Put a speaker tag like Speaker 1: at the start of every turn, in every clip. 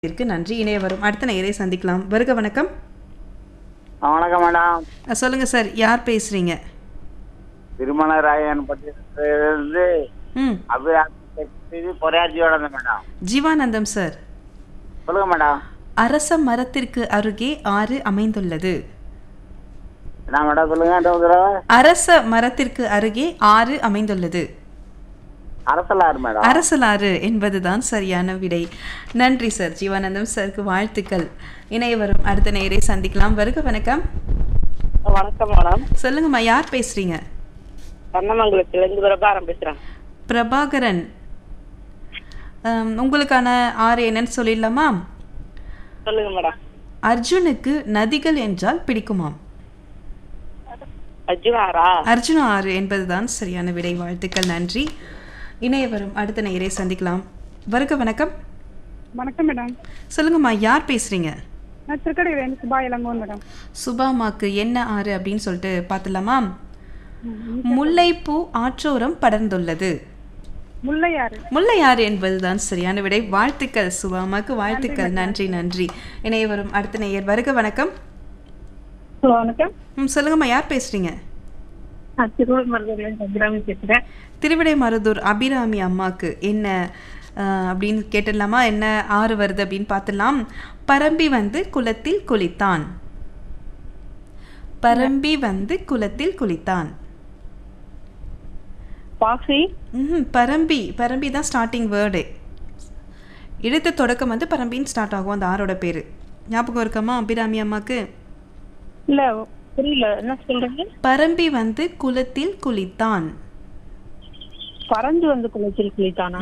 Speaker 1: நன்றி. இணைய வரும் அடுத்த நேயரை சந்திக்கலாம். வருக வணக்கம்.
Speaker 2: வணக்கம் மேடம்.
Speaker 1: சொல்லுங்க சார், யார் பேசுறீங்க?
Speaker 2: திருமணராயன் பட்டியிலிருந்து
Speaker 1: ம்
Speaker 2: பொறையாட்சியோட மேடம்.
Speaker 1: ஜீவானந்தம் சார்,
Speaker 2: சொல்லுங்க மேடம்.
Speaker 1: அரச மரத்திற்கு அருகே ஆறு அமைந்துள்ளது.
Speaker 2: என்ன மேடம் சொல்லுங்க இன்னொரு தடவை.
Speaker 1: அரச மரத்திற்கு அருகே ஆறு அமைந்துள்ளது.
Speaker 2: அரசலாறு மேடம்.
Speaker 1: அரசலாறு என்பதுதான் சரியான விடை. நன்றி சார். ஜீவானந்தம் சாருக்கு வாழ்த்துக்கள். இணைய வரும் அடுத்த நேயரை சந்திக்கலாம். வருக வணக்கம்.
Speaker 3: வணக்கம் மேடம்.
Speaker 1: சொல்லுங்கம்மா, யார் பேசுறீங்க?
Speaker 3: கண்ணமங்கலத்திலிருந்து பிரபாகரன் பேசுறேன்.
Speaker 1: பிரபாகரன், உங்களுக்கான ஆறு என்னன்னு சொல்லிடலாமா?
Speaker 3: சொல்லுங்க மேடம்.
Speaker 1: அர்ஜுனுக்கு நதிகள் என்றால் பிடிக்குமாம்.
Speaker 3: அர்ஜுனாரா?
Speaker 1: அர்ஜுனா ஆறு என்பதுதான் சரியான விடை. வாழ்த்துக்கள், நன்றி. இணைய வரும் அடுத்த நேயரை சந்திக்கலாம். வருக வணக்கம்.
Speaker 4: வணக்கம் மேடம்.
Speaker 1: சொல்லுங்கம்மா, யார் பேசுறீங்க?
Speaker 4: நான் திருக்கடையிலேருந்து சுபா இளங்கோன் மேடம்.
Speaker 1: சுபாமாக்கு என்ன ஆறு அப்படின்னு சொல்லிட்டு பார்த்துலாமா? முல்லைப்பூ ஆற்றோரம் படர்ந்துள்ளது.
Speaker 4: முல்லையாறு.
Speaker 1: முல்லையாறு என்பதுதான் சரியான விடை. வாழ்த்துக்கள் சுபாமாக்கு, வாழ்த்துக்கள். நன்றி நன்றி. இணைய வரும் அடுத்த நேயர். வருக வணக்கம்.
Speaker 4: வணக்கம்.
Speaker 1: சொல்லுங்கம்மா, யார் பேசுறீங்க?
Speaker 4: திருவிடைமருதூர்லேருந்து அபிராமி பேசுறேன்.
Speaker 1: திருவிடைமருதூர் அபிராமி அம்மாக்கு என்ன அப்படின்னு கேட்டுடலாமா? என்ன ஆறு வருது அப்படின்னு பார்த்துடலாம். பரம்பி வந்து குளத்தில் குளித்தான். பரம்பி வந்து குளத்தில் குளித்தான்.
Speaker 4: பாசி.
Speaker 1: பரம்பி, பரம்பி தான் ஸ்டார்டிங் வேர்டு. எழுத்து தொடக்கம் வந்து பரம்பின்னு ஸ்டார்ட் ஆகும். அந்த ஆரோட பேரு ஞாபகம் இருக்கமா அபிராமி அம்மாக்கு?
Speaker 4: இல்ல புரியல, என்ன சொல்றீங்க?
Speaker 1: பரம்பி வந்து குளத்தில் குளித்தான்.
Speaker 4: பறந்து வந்து குளத்தில் குளித்தானா?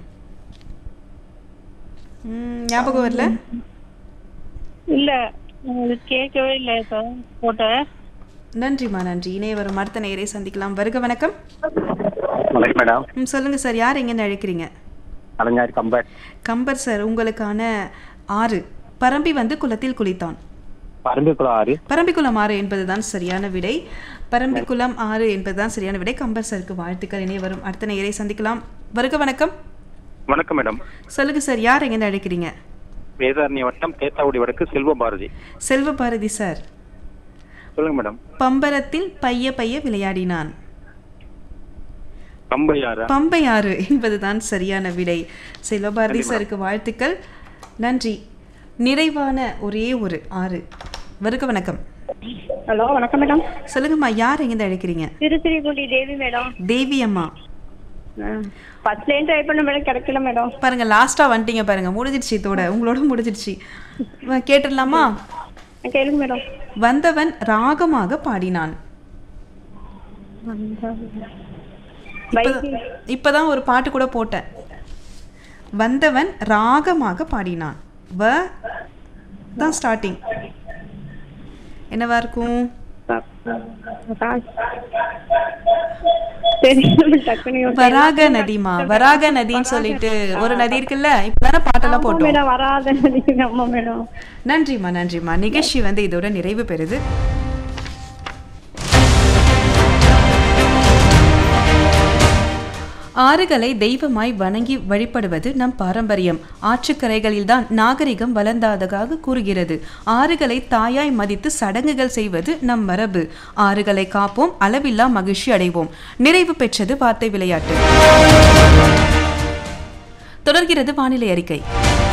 Speaker 1: ஞாபகம் வரல?
Speaker 4: இல்ல கேட்கவே இல்லை சார். போட்டேன்.
Speaker 1: நன்றிம்மா, நன்றி. இணைய வரும் அடுத்த நேயரை சந்திக்கலாம். வருக வணக்கம்.
Speaker 2: வணக்கம் மேடம்.
Speaker 1: சொல்லுங்க சார், யார் எங்கன்னு அழைக்கிறீங்க?
Speaker 2: அலங்காரி கம்பர்.
Speaker 1: கம்பர் சார், உங்களுக்கான ஆறு பரம்பி வந்து குளத்தில் குளித்தான்.
Speaker 2: பரம்பிக்குளம் ஆறு.
Speaker 1: பரம்பிக்குளம் ஆறு என்பதுதான் சரியான விடை. பரம்பிக்குளம் ஆறு என்பதுதான் சரியான விடை. கம்பர் சாருக்கு வாழ்த்துக்கள். இணைய வரும் அடுத்த நேயரை சந்திக்கலாம். வருக வணக்கம்.
Speaker 5: வணக்கம் மேடம்.
Speaker 1: சொல்லுங்க சார், யார் எங்கன்னு அழைக்கிறீங்க?
Speaker 5: வேதாரண்ய வட்டம் தேத்தாவுடி வடக்கு செல்வ பாரதி.
Speaker 1: செல்வ பாரதி சார்,
Speaker 5: சொல்லுங்க மேடம்.
Speaker 1: பம்பரத்தில் பைய பைய விளையாடினான்.
Speaker 5: பம்பையாரா?
Speaker 1: பம்பையாறு என்பதுதான் சரியான விடை. செல்வபாரதி சாருக்கு வாழ்த்துக்கள், நன்றி. நிறைவான ஒரே ஒரு ஆறு. வருக வணக்கம்.
Speaker 4: ஹலோ வணக்கம் மேடம்.
Speaker 1: சொல்லுங்கம்மா, யார் எங்கிருந்து அழைக்கிறீங்க?
Speaker 4: திருச்சிரிக்குடி தேவி மேடம்.
Speaker 1: தேவி அம்மா,
Speaker 4: ஃபர்ஸ்ட் லைன் ட்ரை பண்ண மேடம், கிடைக்கல மேடம்.
Speaker 1: பாருங்க லாஸ்டா வந்துட்டீங்க பாருங்க. முடிஞ்சிருச்சு, இதோட உங்களோட முடிஞ்சிருச்சு. கேட்டுடலாமா?
Speaker 4: கேளுங்க மேடம்.
Speaker 1: வந்தவன் ராகமாக பாடினான். இப்பதான் ஒரு பாட்டு கூட போட்டேன். வந்தவன் ராகமாக பாடினான். வ தான் ஸ்டார்டிங். என்னவா இருக்கும்? வராக நதிமா. வராக நதின்னு சொல்லிட்டு ஒரு நதி இருக்குல்ல, இப்பதானே பாட்டெல்லாம் போட்டோம்.
Speaker 4: வராத நதி. ஆமா மேடம்.
Speaker 1: நன்றிம்மா, நன்றிம்மா. நிகழ்ச்சி வந்து இதோட நிறைவு பெறுது. ஆறுகளை தெய்வமாய் வணங்கி வழிபடுவது நம் பாரம்பரியம். ஆற்றுக்கரைகளில்தான் நாகரிகம் வளர்ந்ததாக கூறுகிறது. ஆறுகளை தாயாய் மதித்து சடங்குகள் செய்வது நம் மரபு. ஆறுகளை காப்போம், அளவில்லா மகிழ்ச்சி அடைவோம். நிறைவு பெற்றது வார்த்தை விளையாட்டு. தொடர்கிறது வானிலை அறிக்கை.